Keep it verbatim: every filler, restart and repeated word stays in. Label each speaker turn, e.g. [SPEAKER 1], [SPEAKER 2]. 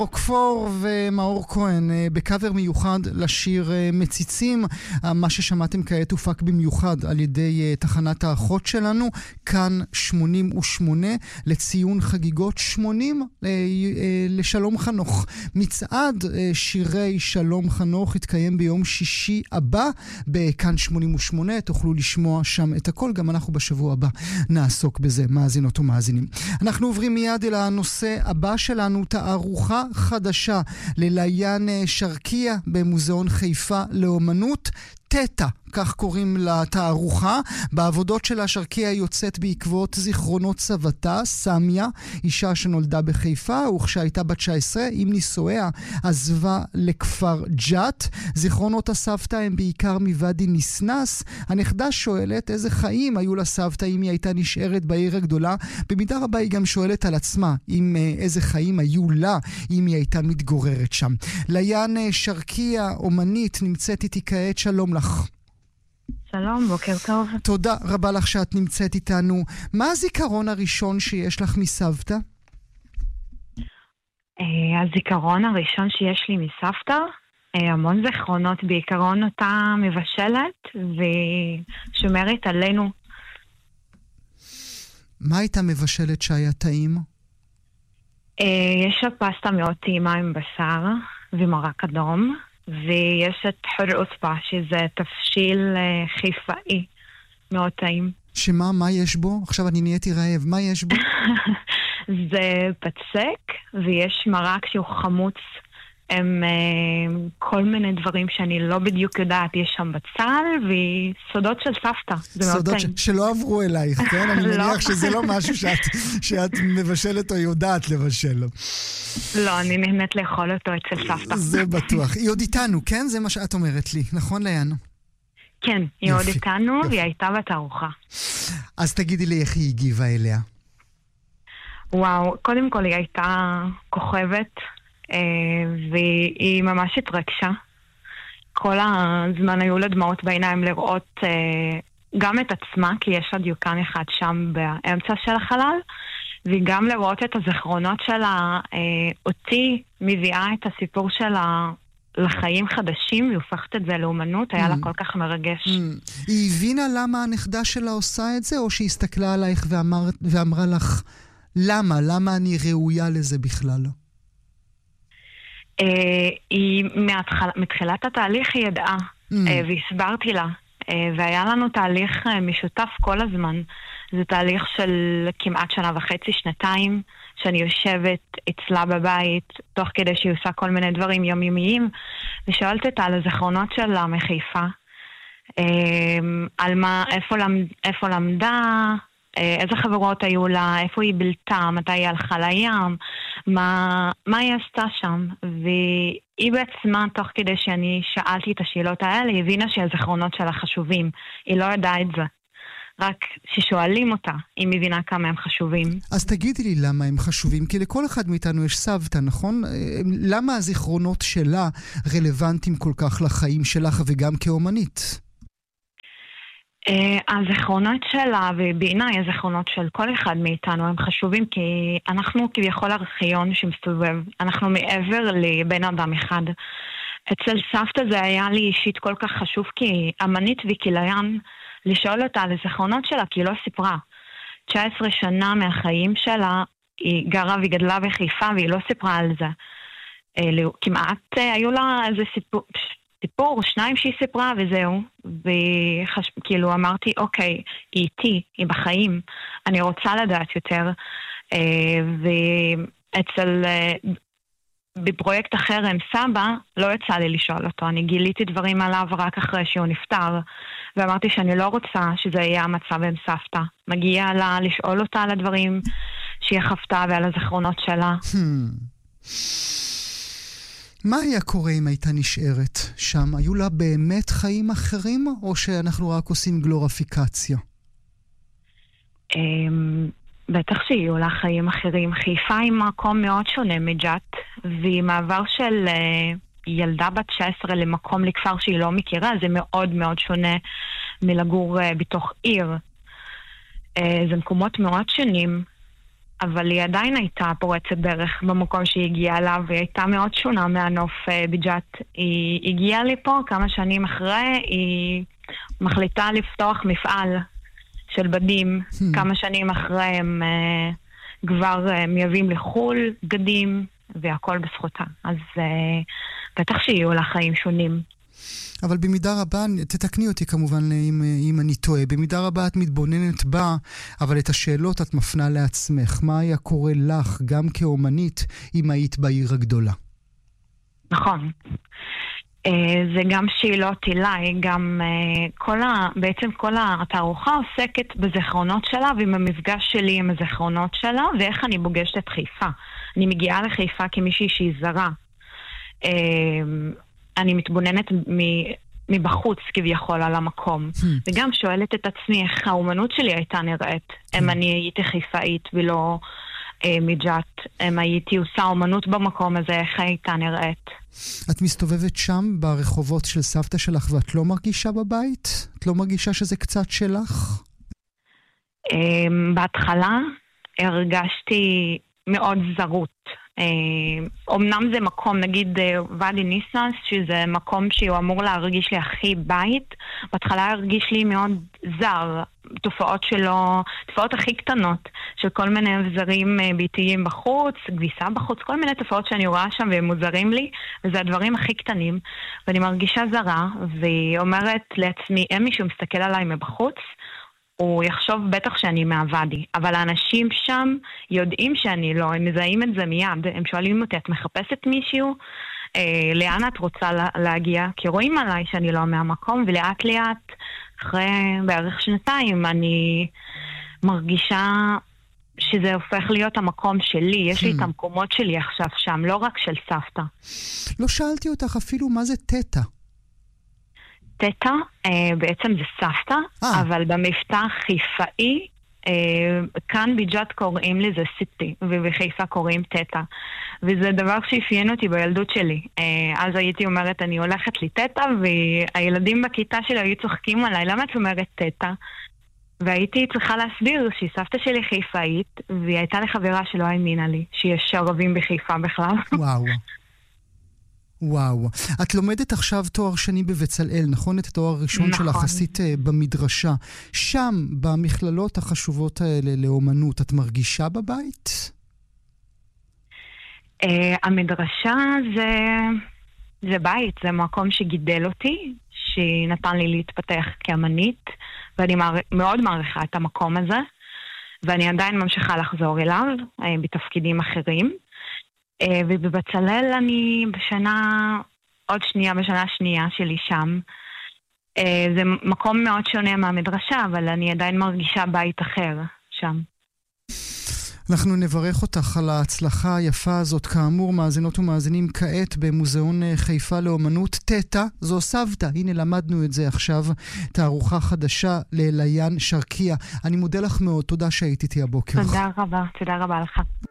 [SPEAKER 1] כפור ומאור כהן בקאבר מיוחד לשיר מציצים. מה ששמעתם כעת הופק במיוחד על ידי תחנת האחות שלנו כאן שמונים ושמונה לציון חגיגות שמונים לשלום חנוך. מצעד שירי שלום חנוך יתקיים ביום שישי הבא בכאן שמונים ושמונה. תוכלו לשמוע שם את הכל. גם אנחנו בשבוע הבא נעסוק בזה, מאזינות ומאזינים. אנחנו עוברים מיד אל הנושא הבא שלנו, תערוכה חדשה לליין שרקיה במוזיאון חיפה לאומנות. תטא, כך קוראים לתערוכה. בעבודות שלה שרקיה יוצאת בעקבות זיכרונות סבתה, סמיה, אישה שנולדה בחיפה, וכשהייתה בת תשע עשרה עם נישואיה עזבה לכפר ג'ת. זיכרונות הסבתא הם בעיקר מוואדי ניסנס. הנכדה שואלת איזה חיים היו לסבתא אם היא הייתה נשארת בעיר הגדולה. במידה רבה היא גם שואלת על עצמה אם איזה חיים היו לה אם היא הייתה מתגוררת שם. ליין שרקיה, אומנית, נמצאת איתי כעת. שלום לך.
[SPEAKER 2] שלום, בוקר טוב.
[SPEAKER 1] תודה רבה לך שאת נמצאת איתנו. מה הזיכרון הראשון שיש לך מסבתא?
[SPEAKER 2] הזיכרון הראשון שיש לי מסבתא, המון זיכרונות, בעיקרון אותה מבשלת ושומרת עלינו.
[SPEAKER 1] מה הייתה מבשלת שהיה טעים?
[SPEAKER 2] יש לה פסטה מאוד טעימה עם בשר ומרק אדום. ויש את חורוספה, שזה תפשיל חיפאי מאוד טעים.
[SPEAKER 1] שמה, מה יש בו? עכשיו אני נהייתי רעב, מה יש בו?
[SPEAKER 2] זה בצק, ויש מרק שהוא חמוץ עם כל מיני דברים שאני לא בדיוק יודעת. יש שם בצל וסודות של סבתא, זה מאוד טעים.
[SPEAKER 1] סודות שלא עברו אלייך, כן? אני מניח שזה לא משהו שאת מבשלת או יודעת לבשל.
[SPEAKER 2] לא, אני נהנית לאכול אותו אצל סבתא.
[SPEAKER 1] זה בטוח. היא עוד איתנו, כן? זה מה שאת אומרת לי, נכון ליאן?
[SPEAKER 2] כן, היא עוד איתנו והיא הייתה בתערוכה.
[SPEAKER 1] אז תגידי לי איך היא הגיבה אליה.
[SPEAKER 2] וואו, קודם כל היא הייתה כוכבת, והיא ממש התרגשה. כל הזמן היו לה דמעות בעיניים לראות גם את עצמה, כי יש לה דיוקן אחד שם באמצע של החלל, וגם לראות את הזיכרונות שלה. אותי מביאה את הסיפור שלה לחיים חדשים, והיא הופכת את זה לאומנות, היה לה כל כך מרגש.
[SPEAKER 1] היא הבינה למה הנכדה שלה עושה את זה, או שהיא הסתכלה עלייך ואמרה לך, למה? למה אני ראויה לזה בכלל?
[SPEAKER 2] היא מתחילת התהליך היא ידעה, והסברתי לה, והיה לנו תהליך משותף כל הזמן. זה תהליך של כמעט שנה וחצי, שנתיים, שאני יושבת אצלה בבית, תוך כדי שהיא עושה כל מיני דברים יומיומיים, ושואלת אותה על הזיכרונות שלה מחיפה, על מה, איפה, למד, איפה למדה, איזה חברות היו לה, איפה היא בלתה, מתי היא הלכה לים, מה, מה היא עשתה שם. והיא בעצמה, תוך כדי שאני שאלתי את השאלות האלה, היא הבינה שהזיכרונות שלה חשובים. היא לא ידעה את זה. רק ששואלים אותה, היא מבינה כמה הם חשובים.
[SPEAKER 1] אז תגידי לי למה הם חשובים, כי לכל אחד מאיתנו יש סבתא, נכון? למה הזיכרונות שלה רלוונטיים כל כך לחיים שלך וגם כאומנית?
[SPEAKER 2] הזיכרונות שלה, ובעיניי הזיכרונות של כל אחד מאיתנו, הם חשובים כי אנחנו כביכול ארכיון שמסתובב. אנחנו מעבר לבן אדם אחד. אצל סבתא זה היה לי אישית כל כך חשוב כי אמנית וכליין, לשאול אותה על הזיכרונות שלה, כי היא לא סיפרה. תשע עשרה שנה מהחיים שלה, היא גרה וגדלה בחיפה, והיא לא סיפרה על זה. כמעט היו לה איזה סיפור, סיפור שניים שהיא סיפרה, וזהו. וכאילו אמרתי, אוקיי, היא איתי, היא בחיים, אני רוצה לדעת יותר. ואצל... בפרויקט אחר עם סבא, לא יצא לי לשאול אותו. אני גיליתי דברים עליו רק אחרי שהוא נפטר, ואמרתי שאני לא רוצה שזה יהיה המצב עם סבתא. מגיע לה לשאול אותה על הדברים שהיא חפתה ועל הזיכרונות שלה.
[SPEAKER 1] מה היה קורה אם הייתה נשארת שם? היו לה באמת חיים אחרים, או שאנחנו רק עושים גלוריפיקציה?
[SPEAKER 2] בטח שיהיו לה חיים אחרים. חיפה היא מקום מאוד שונה מג'ת, והיא מעבר של uh, ילדה בת תשע עשרה למקום לכפר שהיא לא מכירה, זה מאוד מאוד שונה מלגור uh, בתוך עיר. Uh, זה מקומות מאוד שונים. אבל היא עדיין הייתה פורצת דרך במקום שהיא הגיעה אליו, והיא הייתה מאוד שונה מהנוף בג'ת. היא הגיעה לפה כמה שנים אחרי, היא מחליטה לפתוח מפעל של בדים. Hmm. כמה שנים אחרי הם uh, כבר uh, מייבאים לחול בגדים, והכל בזכותה. אז uh, בטח שיהיו לה חיים שונים.
[SPEAKER 1] אבל במידה רבה, תתקני אותי כמובן אם, אם אני טועה, במידה רבה את מתבוננת בה, אבל את השאלות את מפנה לעצמך. מה היה קורה לך גם כאומנית אם היית בעיר הגדולה?
[SPEAKER 2] נכון. זה גם שאלות אליי, גם כל ה, בעצם כל התערוכה עוסקת בזיכרונות שלה ועם המפגש שלי עם הזיכרונות שלה ואיך אני פוגשת את חיפה. אני מגיעה לחיפה כמישהי שהיא זרה. אני מתבוננת מבחוץ כביכול על המקום, וגם שואלת את עצמי איך האומנות שלי הייתה נראית. אם אני הייתי חיפאית ולא מג'ת, אם הייתי עושה אומנות במקום הזה, איך הייתה נראית.
[SPEAKER 1] את מסתובבת שם ברחובות של סבתא שלך ואת לא מרגישה בבית? את לא מרגישה שזה קצת שלך?
[SPEAKER 2] בהתחלה הרגשתי מאוד זרות. אומנם זה מקום, נגיד ואדי ניסנס, שזה מקום שהוא אמור להרגיש לי הכי בית, בהתחלה הרגיש לי מאוד זר, תופעות שלו, תופעות הכי קטנות, של כל מיני אבזרים ביתיים בחוץ, גביסה בחוץ, כל מיני תופעות שאני רואה שם והם מוזרים לי, וזה הדברים הכי קטנים, ואני מרגישה זרה, והיא אומרת לעצמי, אין מישהו מסתכל עליי מבחוץ, הוא יחשוב בטח שאני מהוואדי, אבל האנשים שם יודעים שאני לא, הם מזהים את זה מיד, הם שואלים אותי, את מחפשת מישהו? אה, לאן את רוצה לה, להגיע? כי רואים עליי שאני לא מהמקום, ולאט לאט, אחרי בערך שנתיים, אני מרגישה שזה הופך להיות המקום שלי, יש לי את המקומות שלי עכשיו שם, לא רק של סבתא.
[SPEAKER 1] לא שאלתי אותך אפילו מה זה תטא.
[SPEAKER 2] תטא, אה, בעצם זה סבתא, אה. אבל במבטא חיפאי, אה, כאן בג'ת קוראים לזה סיטי, ובחיפה קוראים תטא. וזה דבר שאפיין אותי בילדות שלי. אה, אז הייתי אומרת, אני הולכת לי תטא, והילדים בכיתה שלי היו צוחקים עליי, למה את אומרת תטא? והייתי צריכה להסביר שהיא סבתא שלי חיפאית, והיא הייתה לחברה שלא האמינה לי, שיש ערבים בחיפה בכלל.
[SPEAKER 1] וואו. וואו. את לומדת עכשיו תואר שני בבצלאל, נכון? את התואר הראשון
[SPEAKER 2] נכון.
[SPEAKER 1] שלך עשית במדרשה. שם, במכללות החשובות האלה לאומנות, את מרגישה בבית?
[SPEAKER 2] Uh, המדרשה זה, זה בית, זה מקום שגידל אותי, שנתן לי להתפתח כאמנית, ואני מער... מאוד מעריכה את המקום הזה, ואני עדיין ממשיכה לחזור אליו, uh, בתפקידים אחרים. ובבצלאל אני בשנה, עוד שנייה, בשנה השנייה שלי שם. זה מקום מאוד שונה מהמדרשה, אבל אני עדיין מרגישה בית אחר שם.
[SPEAKER 1] אנחנו נברך אותך על ההצלחה היפה הזאת, כאמור, מאזינות ומאזינים כעת במוזיאון חיפה לאומנות. תטא, זו סבתא, הנה למדנו את זה עכשיו, תערוכה חדשה לאליאן שרקיה. אני מודה לך מאוד, תודה שהיית איתי הבוקר.
[SPEAKER 2] תודה רבה, תודה רבה לך.